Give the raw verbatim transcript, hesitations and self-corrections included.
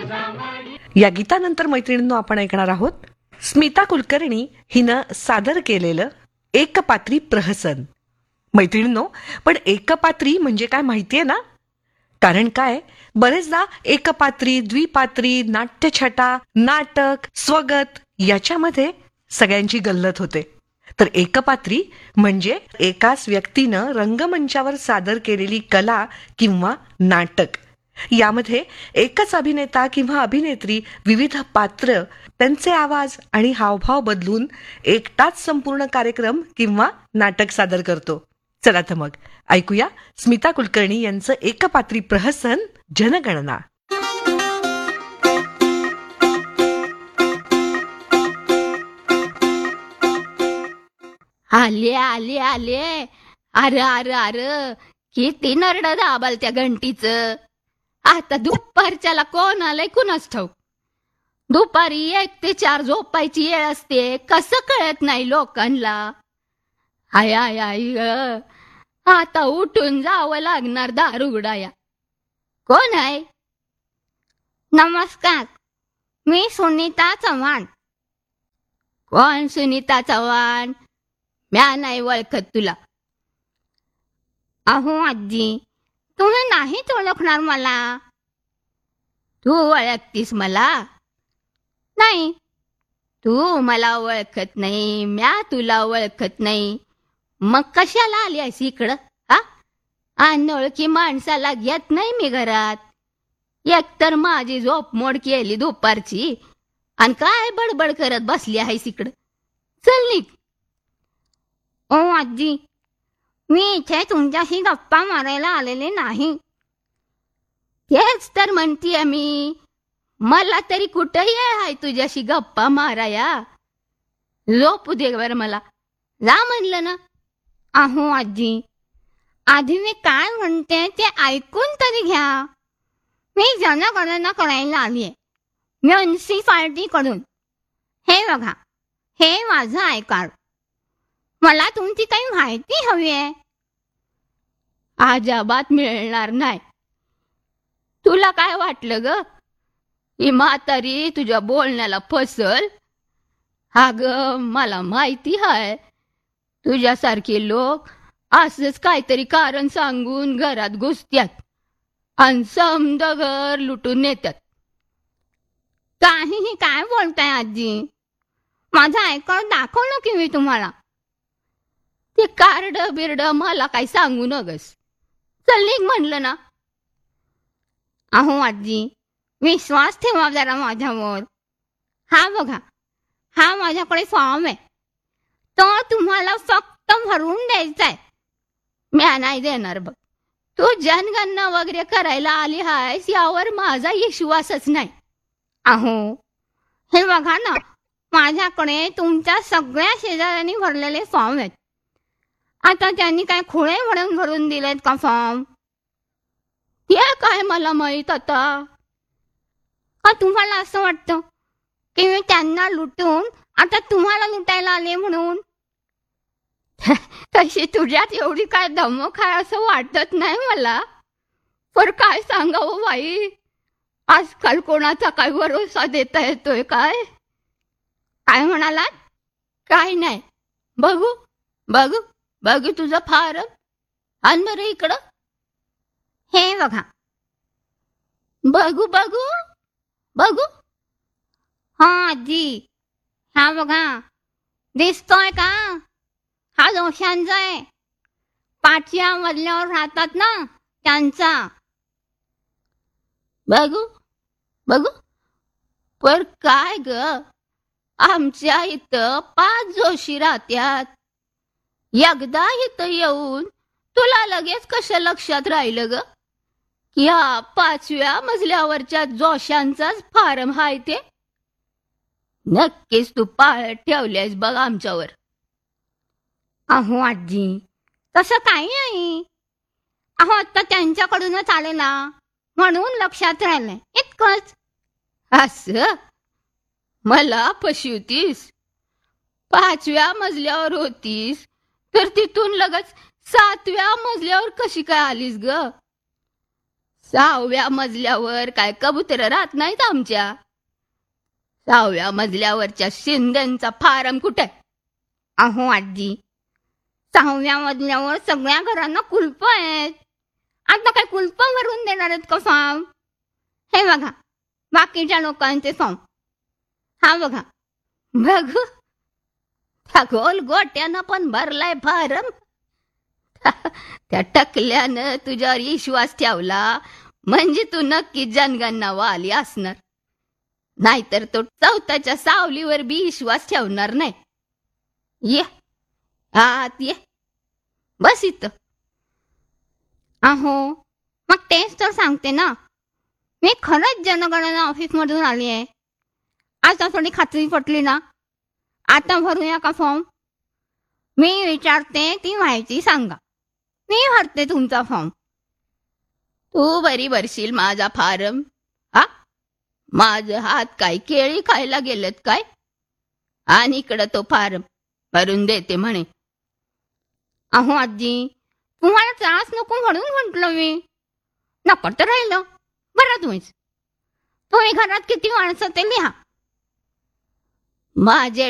या गीतानंतर मैत्रिणींनो आपण ऐकणार आहोत स्मिता कुलकर्णी हिनं सादर केलेलं एकपात्री प्रहसन. मैत्रिणींनो, पण एकपात्री म्हणजे काय माहितीये ना? कारण काय, बरेचदा एकपात्री, द्विपात्री, नाट्यछटा, नाटक, स्वगत याच्यामध्ये सगळ्यांची गल्लत होते. तर एकपात्री म्हणजे एकाच व्यक्तीनं रंगमंचावर सादर केलेली कला किंवा नाटक. यामध्ये एकच अभिनेता किंवा अभिनेत्री विविध पात्र, त्यांचे आवाज आणि हावभाव बदलून एकटाच संपूर्ण कार्यक्रम किंवा नाटक सादर करतो. चला तर मग ऐकूया स्मिता कुलकर्णी यांचं एकपात्री प्रहसन जनगणना. आले आले आले. अरे अरे अरे, किती नरड दाबाल त्या घंटीचं. आता दुपारच्याला कोण आलंय कुणाच ठाऊक. दुपारी एक ते चार झोपायची वेळ असते, कसं कळत नाही लोकांना. आय आय आय ग, आता उठून जावं लागणार दार उघडाया. कोण आहे? नमस्कार, मी सुनीता चव्हाण. कोण सुनीता चव्हाण? म्या नाही ओळखत तुला. अहो आजी, तुम्ही नाहीच ओळखणार मला. तू ओळखतीस मला? नाही, तू मला ओळखत नाही, म्या तुला ओळखत नाही. मग कशाला आली आहेस इकडं? हा, अनोळखी माणसाला घेत नाही मी घरात. एकतर माझी झोप मोड केली दुपारची, आणि काय बडबड करत बसली आहेस इकडं. चल निघ. ओ आजी, मी इथे तुमच्याशी गप्पा मारायला आलेले नाही. तेच तर म्हणतीये मी, मला तरी कुठं येळ आहे तुझ्याशी गप्पा माराया. झोपू दे बर मला, जा म्हणलं ना. अहो आजी, आधी मी काय म्हणते ते ऐकून तरी घ्या. मी जनगणना करायला आलीये म्युन्सिपाल्टीकडून. हे बघा, हे माझं आय कार्ड. मला तुमची काही माहिती हवी आहे. अजिबात मिळणार नाही. तुला काय वाटलं ग, ही म्हातारी तुझ्या बोलण्याला फसल? अगं, मला माहिती आहे तुझ्यासारखे लोक असंच काहीतरी कारण सांगून घरात घुसत्यात आणि समद घर लुटून नेत्यात. काहीही काय बोलताय आजी? माझं आय कार्ड दाखवलं की मी तुम्हाला. ते कार्ड बिर्ड मला काही सांगू नगस. चल निघ म्हणलं ना. अहो आजी, विश्वास ठेवा जरा माझ्यावर. हा बघा, हा माझ्याकडे फॉर्म आहे. तो तुम्हाला फक्त भरून द्यायचा आहे. म्या नाही देणार बघ. तू जनगणना वगैरे करायला आली आहेस यावर माझा विश्वासच नाही. अहो, हे बघा ना, माझ्याकडे तुमच्या सगळ्या शेजाऱ्यांनी भरलेले फॉर्म आहेत. आता त्यांनी काय खुळे म्हणून भरून दिलेत का फॉर्म? ते काय मला माहित आता. का तुम्हाला असं वाटतं की मी त्यांना लुटून आता तुम्हाला लुटायला आले म्हणून? तशी तुझ्यात एवढी काय धमक आहे असं वाटत नाही मला. पर काय सांगावं बाई, आजकाल कोणाचा काय भरोसा देता येतोय काय? काय म्हणालात? काय नाही. बघू बघू बघू तुझं फारम. आण बरं इकडं. हे बघा. बघू बघू बघू. हा आजी, हा बघा, दिसतोय का? हा जोशांचा आहे. पाचव्या मजल्यावर राहतात ना त्यांचा. बघू बघू. पर काय ग, आमच्या इथं पाच जोशी राहत्यात. एकदा इथं येऊन तुला लगेच कसं लक्षात राहिलं ग की हा पाचव्या मजल्यावरच्या जोशांचाच फार्म हाय ते? नक्कीच तू पाळत ठेवलेस बघ आमच्यावर. अहो आजी, तसं काही नाही. अहो आता त्यांच्याकडूनच आले ना म्हणून लक्षात राहिलंय इतकंच. असं मला फसवतीस? पाचव्या मजल्यावर होतीस तर तिथून लगेच सातव्या मजल्यावर कशी काय आलीस ग? सहाव्या मजल्यावर काय कबूतर राहत नाहीत आमच्या. सहाव्या मजल्यावरच्या शिंद्यांचा फारम कुठे? अहो आजी, सहाव्या मजल्यावर सगळ्या घरांना कुलप आहेत. आता काय कुलप भरून देणार आहेत का फॉर्म? हे बघा बाकीच्या लोकांचे फॉर्म. हा बघा बघू, त्या गोल गोट्यानं पण भरलाय फारम. त्या टकल्यानं तुझ्यावर विश्वास ठेवला म्हणजे तू नक्की जनगणना वाली असणार. नाहीतर तो चौथाच्या सावलीवर बी विश्वास ठेवणार नाही. ये आत ये, बस इथं. अहो मग तेच तर सांगते ना, मी खरंच जनगणना ऑफिस मधून आली आहे. आता थोडी खात्री पटली ना. आता भरूया का फॉर्म? मी विचारते ती माहिती सांगा. मी भरते तुमचा फॉर्म. तू बरी भरशील माझा फारम? हा, माझं हात काय केळी खायला गेलेत काय? आणि इकडं तो फारम भरून देते म्हणे. अहो आजी, तुम्हाला त्रास नको म्हणून म्हटलं मी. नको तर राहिलं. बरं तुम्हीच तुम्ही घरात किती माणसं ते लिहा. माझे